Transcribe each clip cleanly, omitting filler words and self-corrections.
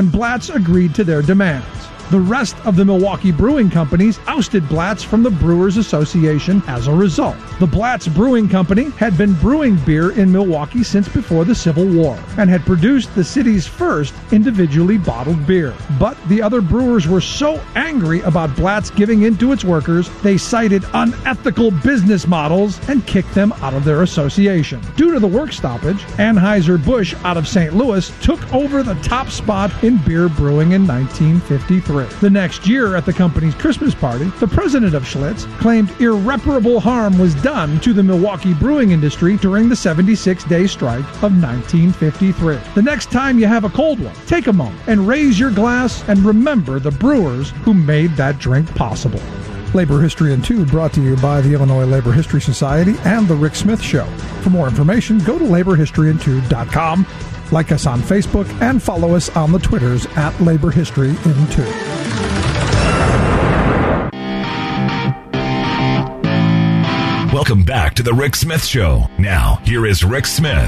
and Blatz agreed to their demands. The rest of the Milwaukee brewing companies ousted Blatz from the Brewers Association as a result. The Blatz Brewing Company had been brewing beer in Milwaukee since before the Civil War and had produced the city's first individually bottled beer. But the other brewers were so angry about Blatz giving in to its workers, they cited unethical business models and kicked them out of their association. Due to the work stoppage, Anheuser-Busch out of St. Louis took over the top spot in beer brewing in 1953. The next year, at the company's Christmas party, the president of Schlitz claimed irreparable harm was done to the Milwaukee brewing industry during the 76-day strike of 1953. The next time you have a cold one, take a moment and raise your glass and remember the brewers who made that drink possible. Labor History in 2 brought to you by the Illinois Labor History Society and The Rick Smith Show. For more information, go to laborhistoryin2.com. Like us on Facebook and follow us on the Twitters at Labor History in 2. Welcome back to the Rick Smith Show. Now, here is Rick Smith.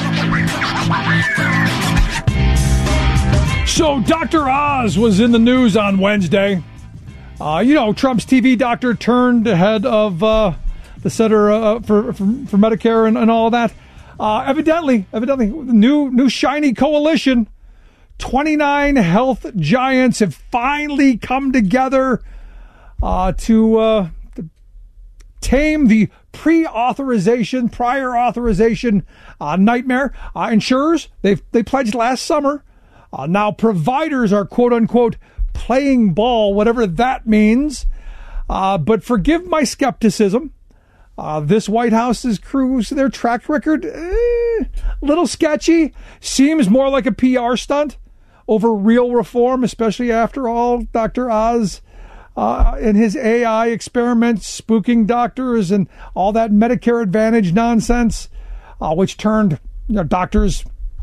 So, Dr. Oz was in the news on Wednesday. Trump's TV doctor turned head of the Center for Medicare and all that. Evidently, new shiny coalition. 29 health giants have finally come together to tame the prior authorization nightmare. Insurers, they pledged last summer. Now providers are quote unquote playing ball, whatever that means. But forgive my skepticism. This White House's cruise, their track record, little sketchy. Seems more like a PR stunt over real reform, especially after all Dr. Oz and his AI experiments, spooking doctors, and all that Medicare Advantage nonsense, which turned doctors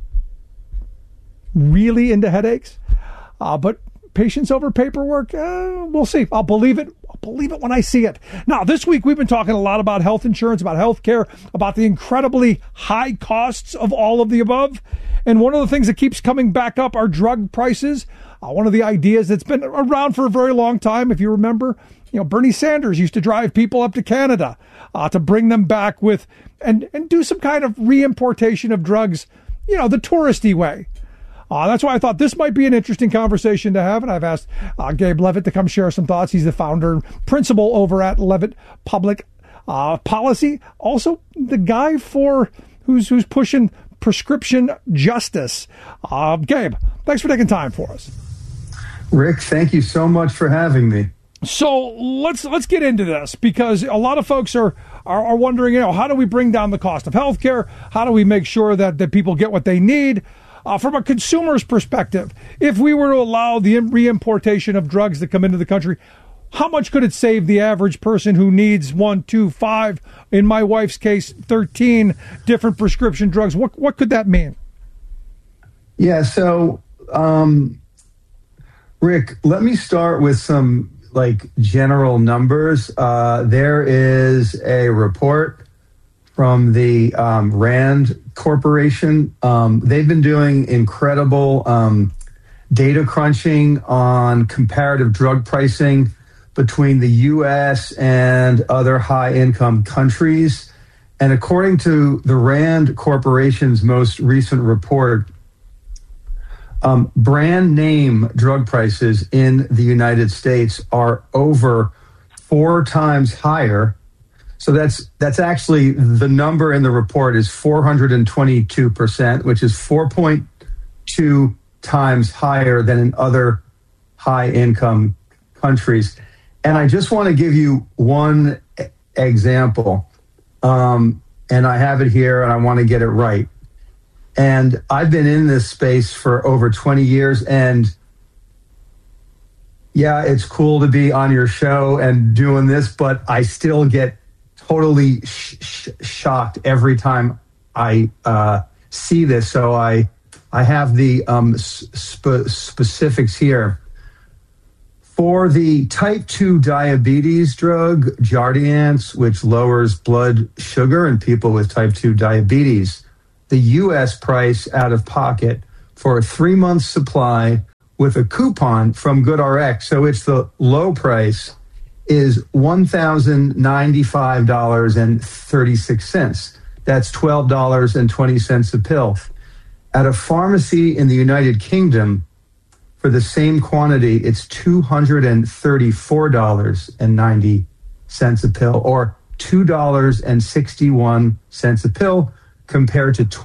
really into headaches. But patience over paperwork, we'll see. I'll believe it when I see it. Now, this week we've been talking a lot about health insurance, about health care, about the incredibly high costs of all of the above. And one of the things that keeps coming back up are drug prices. One of the ideas that's been around for a very long time, if you remember, Bernie Sanders used to drive people up to Canada to bring them back with and do some kind of reimportation of drugs, the touristy way. That's why I thought this might be an interesting conversation to have, and I've asked Gabe Levitt to come share some thoughts. He's the founder and principal over at Levitt Public Policy. Also, the guy who's pushing prescription justice. Gabe, thanks for taking time for us. Rick, thank you so much for having me. So let's get into this, because a lot of folks are wondering, how do we bring down the cost of healthcare? How do we make sure that people get what they need? From a consumer's perspective, if we were to allow the reimportation of drugs that come into the country, how much could it save the average person who needs 1, 2, 5, in my wife's case, 13 different prescription drugs? What could that mean? Yeah, so, Rick, let me start with some general numbers. There is a report from the RAND Corporation. They've been doing incredible data crunching on comparative drug pricing between the U.S. and other high-income countries. And according to the RAND Corporation's most recent report, brand name drug prices in the United States are over 4 times higher. So that's actually, the number in the report is 422%, which is 4.2 times higher than in other high-income countries. And I just want to give you one example, and I have it here, and I want to get it right. And I've been in this space for over 20 years, and yeah, it's cool to be on your show and doing this, but I still get totally shocked every time I see this. So I have the specifics here. For the type 2 diabetes drug, Jardiance, which lowers blood sugar in people with type 2 diabetes, the U.S. price out of pocket for a 3-month supply with a coupon from GoodRx. So it's the low price is $1,095.36. That's $12.20 a pill. At a pharmacy in the United Kingdom, for the same quantity, it's $234.90 a pill, or $2.61 a pill, compared to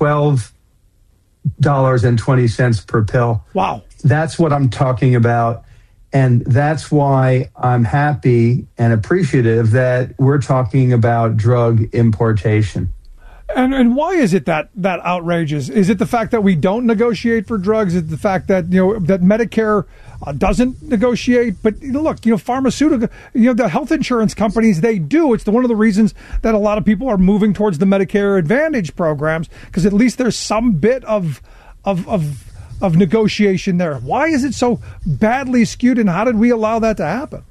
$12.20 per pill. Wow. That's what I'm talking about. And that's why I'm happy and appreciative that we're talking about drug importation. And why is it that outrageous? Is it the fact that we don't negotiate for drugs? Is it the fact that that Medicare doesn't negotiate? But look, pharmaceutical, the health insurance companies, they do. It's one of the reasons that a lot of people are moving towards the Medicare Advantage programs, because at least there's some bit of negotiation there. Why is it so badly skewed, and how did we allow that to happen?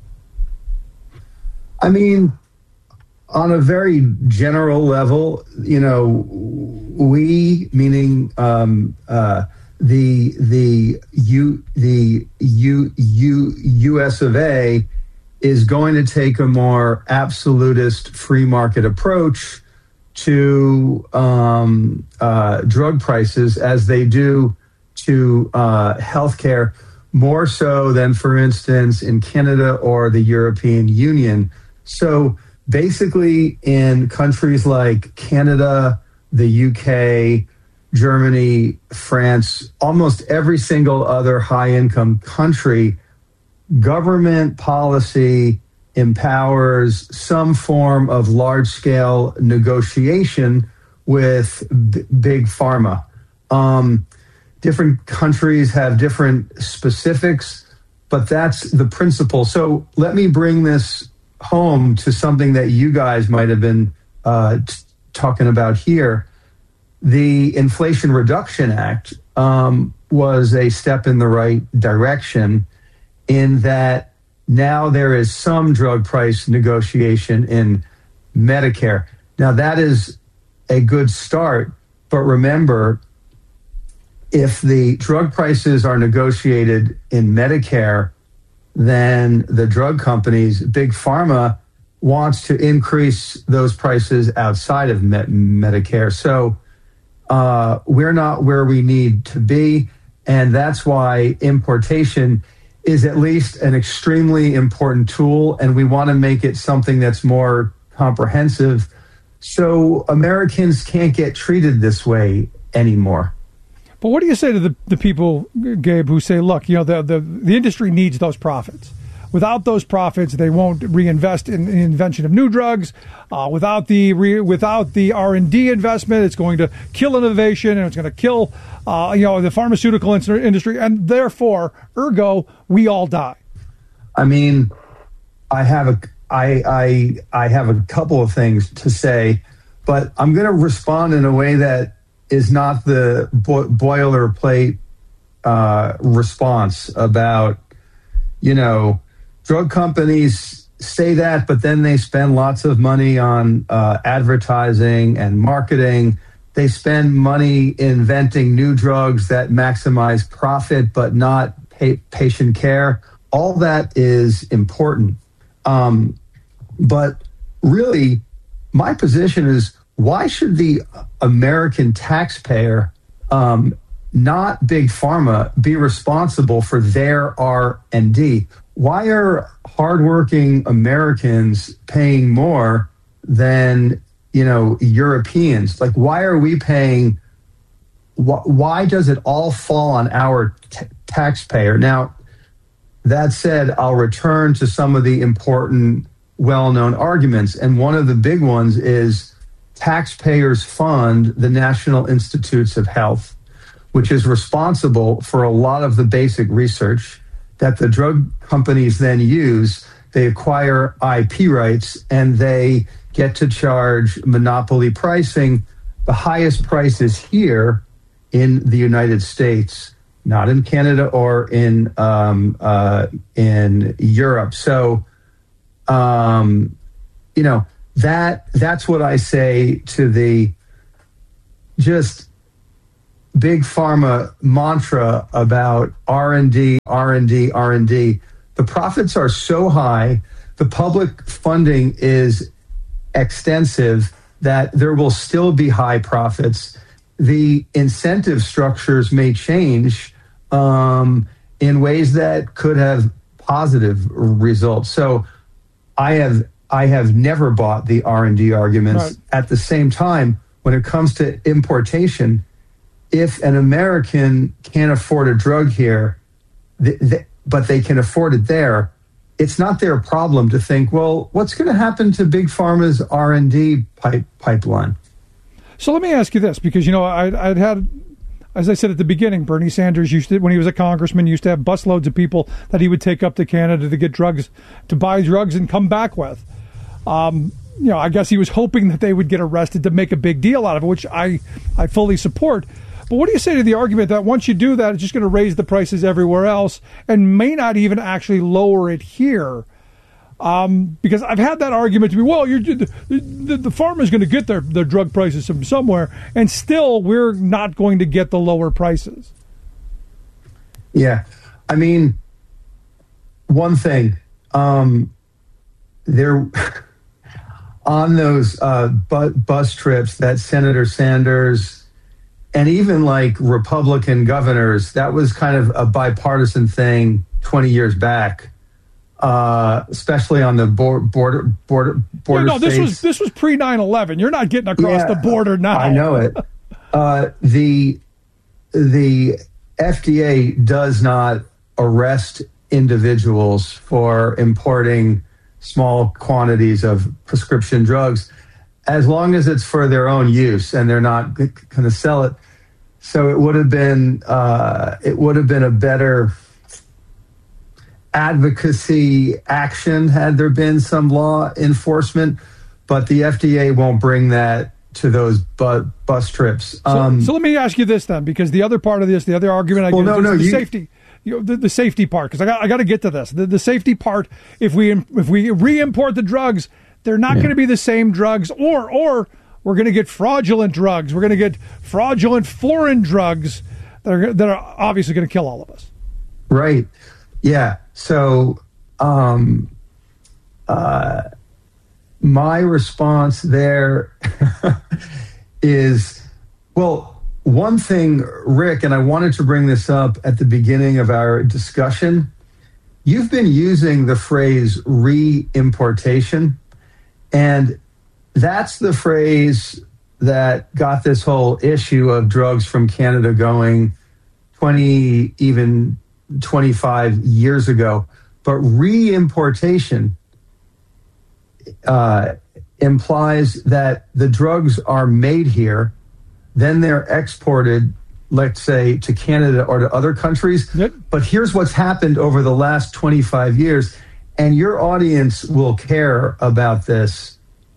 I mean, on a very general level, we, meaning the U.S. of A, is going to take a more absolutist free market approach to drug prices, as they do to healthcare, more so than, for instance, in Canada or the European Union. So basically, in countries like Canada, the UK, Germany, France, almost every single other high-income country, government policy empowers some form of large-scale negotiation with big pharma. Different countries have different specifics, but that's the principle. So let me bring this home to something that you guys might have been talking about here. The Inflation Reduction Act was a step in the right direction, in that now there is some drug price negotiation in Medicare. Now, that is a good start, but remember, if the drug prices are negotiated in Medicare, then the drug companies, big pharma, wants to increase those prices outside of Medicare. So we're not where we need to be, and that's why importation is at least an extremely important tool, and we want to make it something that's more comprehensive, so Americans can't get treated this way anymore. But what do you say to the people, Gabe, who say, look, the industry needs those profits. Without those profits, they won't reinvest in the invention of new drugs. Without the R&D investment, it's going to kill innovation, and it's going to kill the pharmaceutical industry, and therefore, ergo, we all die. I mean, I have a couple of things to say, but I'm going to respond in a way that is not the boilerplate response about, drug companies say that, but then they spend lots of money on advertising and marketing. They spend money inventing new drugs that maximize profit, but not patient care. All that is important. But really, my position is, why should the American taxpayer, not big pharma, be responsible for their R&D? Why are hardworking Americans paying more than Europeans? Like, why are we paying? Why does it all fall on our taxpayer? Now, that said, I'll return to some of the important, well-known arguments, and one of the big ones is taxpayers fund the National Institutes of Health, which is responsible for a lot of the basic research that the drug companies then use. They acquire IP rights, and they get to charge monopoly pricing. The highest prices here in the United States, not in Canada or in Europe. So, that's what I say to the just big pharma mantra about R&D, R&D, R&D. The profits are so high, the public funding is extensive that there will still be high profits. The incentive structures may change in ways that could have positive results. So I have never bought the R&D arguments. Right. At the same time, when it comes to importation, if an American can't afford a drug here, but they can afford it there, it's not their problem to think, well, what's going to happen to Big Pharma's R&D pipeline? So let me ask you this, because, I'd had, as I said at the beginning, Bernie Sanders used to, when he was a congressman, used to have busloads of people that he would take up to Canada to get drugs, to buy drugs and come back with. I guess he was hoping that they would get arrested to make a big deal out of it, which I fully support. But what do you say to the argument that once you do that, it's just going to raise the prices everywhere else and may not even actually lower it here? Because I've had that argument to be, well, the farmer's going to get their drug prices from somewhere, and still we're not going to get the lower prices. Yeah. I mean, one thing, there on those bus trips that Senator Sanders and even like Republican governors, that was kind of a bipartisan thing 20 years back. Especially on the border no, states. This was pre 9/11. You're not getting across the border now. I know it. The FDA does not arrest individuals for importing small quantities of prescription drugs, as long as it's for their own use and they're not going to sell it. So it would have been a better advocacy action had there been some law enforcement, but the FDA won't bring that to those bus trips. So let me ask you this then, because the other part of this, the other argument I get is the safety. The safety part, because I got to get to this. The safety part. If we re-import the drugs, they're not going to be the same drugs, or we're going to get fraudulent drugs. We're going to get fraudulent foreign drugs that are obviously going to kill all of us. Right. Yeah. So, my response there is, well, one thing, Rick, and I wanted to bring this up at the beginning of our discussion. You've been using the phrase re-importation, and that's the phrase that got this whole issue of drugs from Canada going 20, even 25 years ago. But re-importation implies that the drugs are made here, then they're exported, let's say, to Canada or to other countries. Yep. But here's what's happened over the last 25 years, and your audience will care about this.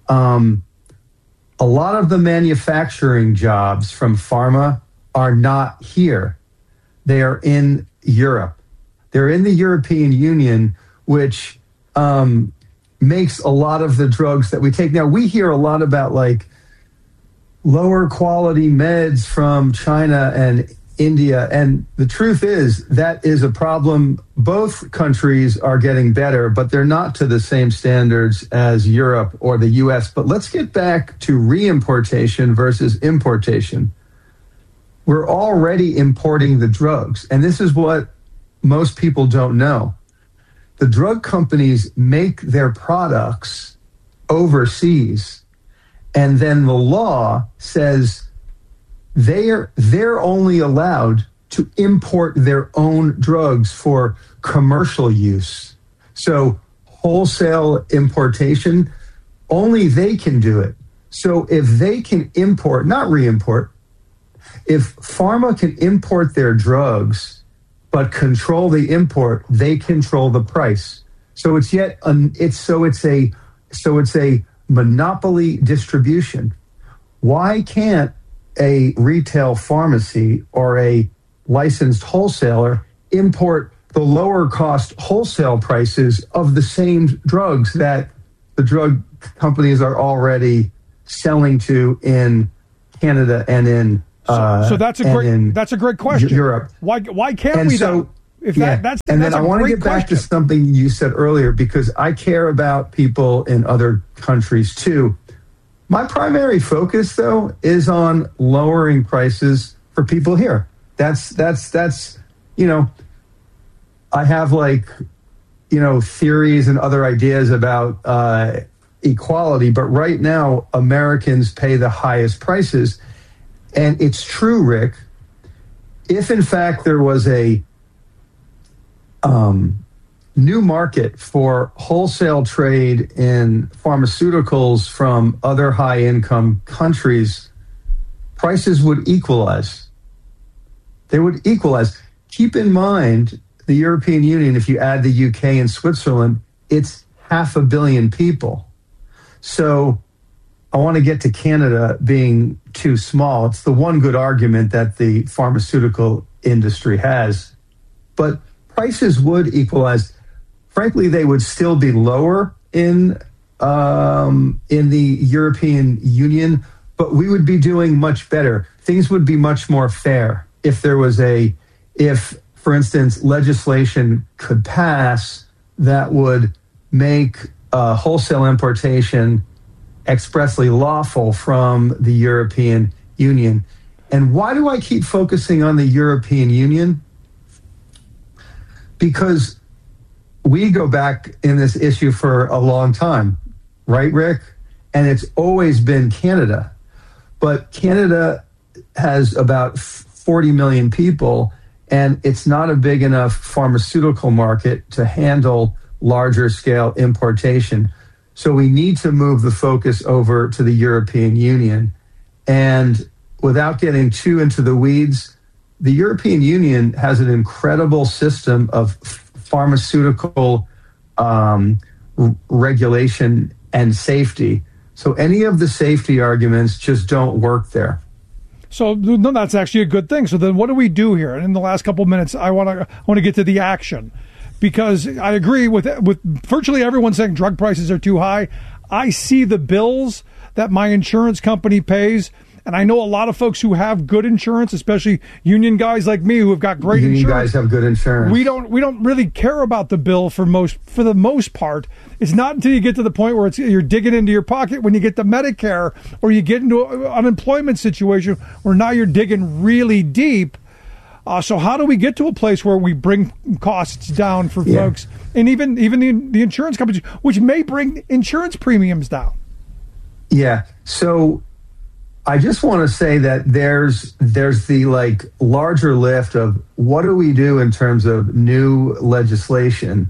A lot of the manufacturing jobs from pharma are not here. They are in Europe. They're in the European Union, which makes a lot of the drugs that we take. Now, we hear a lot about like lower quality meds from China and India. And the truth is that is a problem. Both countries are getting better, but they're not to the same standards as Europe or the US. But let's get back to re-importation versus importation. We're already importing the drugs. And this is what most people don't know. The drug companies make their products overseas, and then the law says they're only allowed to import their own drugs for commercial use. So wholesale importation, only they can do it. So if they can import, not re-import, if pharma can import their drugs but control the import, they control the price. So it's a monopoly distribution. Why can't a retail pharmacy or a licensed wholesaler import the lower cost wholesale prices of the same drugs that the drug companies are already selling to in Canada and in So that's a great question. Europe. Why can't we though? I want to get back to something you said earlier, because I care about people in other countries too. My primary focus, though, is on lowering prices for people here. That's I have theories and other ideas about equality, but right now Americans pay the highest prices. And it's true, Rick, if in fact there was a new market for wholesale trade in pharmaceuticals from other high-income countries, prices would equalize. They would equalize. Keep in mind, the European Union, if you add the UK and Switzerland, it's 500 million people. So I want to get to Canada being too small. It's the one good argument that the pharmaceutical industry has. But prices would equalize. Frankly, they would still be lower in the European Union, but we would be doing much better. Things would be much more fair if there was if, for instance, legislation could pass that would make wholesale importation expressly lawful from the European Union. And why do I keep focusing on the European Union? Because we go back in this issue for a long time, right, Rick? And it's always been Canada. But Canada has about 40 million people, and it's not a big enough pharmaceutical market to handle larger scale importation. So we need to move the focus over to the European Union. And without getting too into the weeds, the European Union has an incredible system of pharmaceutical regulation and safety. So any of the safety arguments just don't work there. So no, that's actually a good thing. So then what do we do here? And in the last couple of minutes, I want to get to the action, because I agree with virtually everyone saying drug prices are too high. I see the bills that my insurance company pays, and I know a lot of folks who have good insurance, especially union guys like me who have got great insurance. You guys have good insurance. We don't really care about the bill for the most part. It's not until you get to the point where you're digging into your pocket when you get to Medicare, or you get into an unemployment situation where now you're digging really deep. So how do we get to a place where we bring costs down for folks, and even the insurance companies, which may bring insurance premiums down? Yeah. So I just want to say that there's the larger lift of what do we do in terms of new legislation.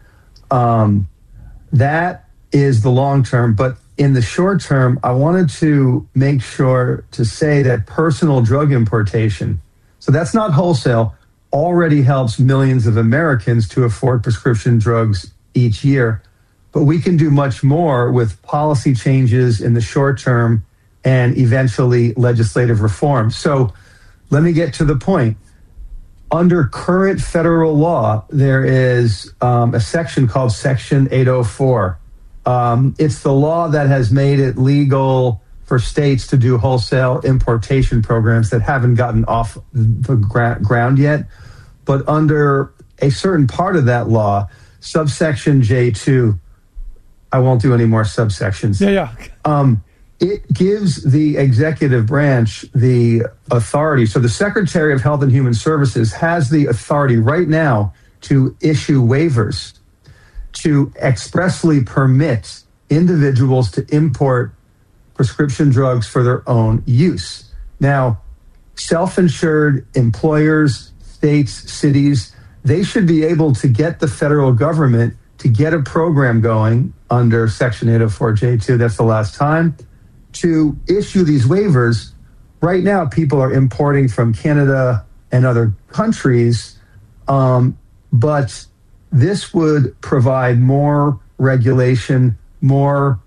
That is the long term, but in the short term, I wanted to make sure to say that personal drug importation, so that's not wholesale, already helps millions of Americans to afford prescription drugs each year. But we can do much more with policy changes in the short term and eventually legislative reform. So let me get to the point. Under current federal law, there is a section called Section 804. It's the law that has made it legal for states to do wholesale importation programs that haven't gotten off the ground yet. But under a certain part of that law, subsection J2, I won't do any more subsections. It gives the executive branch the authority. So the Secretary of Health and Human Services has the authority right now to issue waivers to expressly permit individuals to import prescription drugs for their own use. Now, self-insured employers, states, cities, they should be able to get the federal government to get a program going under Section 804J2. That's the last time to issue these waivers. Right now, people are importing from Canada and other countries, but this would provide more regulation, more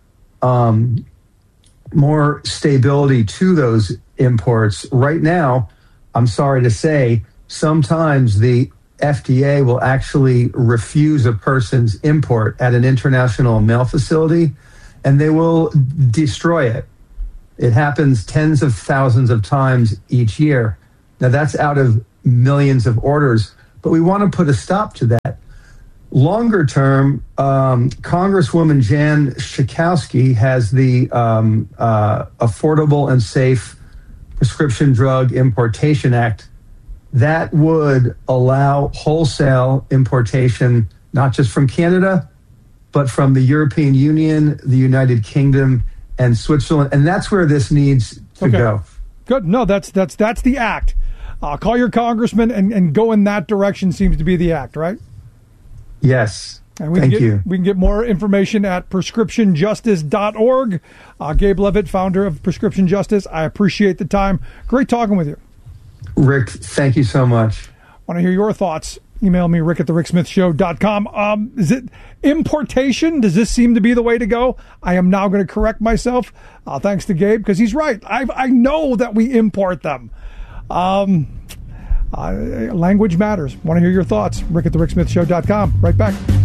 stability to those imports. Right now, I'm sorry to say, sometimes the FDA will actually refuse a person's import at an international mail facility, and they will destroy it. It happens tens of thousands of times each year. Now, that's out of millions of orders, but we want to put a stop to that. Longer term, Congresswoman Jan Schakowsky has the Affordable and Safe Prescription Drug Importation Act. That would allow wholesale importation, not just from Canada, but from the European Union, the United Kingdom, and Switzerland. And that's where this needs to go. Good. No, that's the act. Call your congressman and go in that direction seems to be the act, right? Yes. And Thank you. We can get more information at prescriptionjustice.org. Gabe Levitt, founder of Prescription Justice. I appreciate the time. Great talking with you. Rick, thank you so much. Want to hear your thoughts? Email me, rick@thericksmithshow.com. Is it importation? Does this seem to be the way to go? I am now going to correct myself, thanks to Gabe, because he's right. I know that we import them. Language matters. Want to hear your thoughts? rick@thericksmithshow.com. Right back.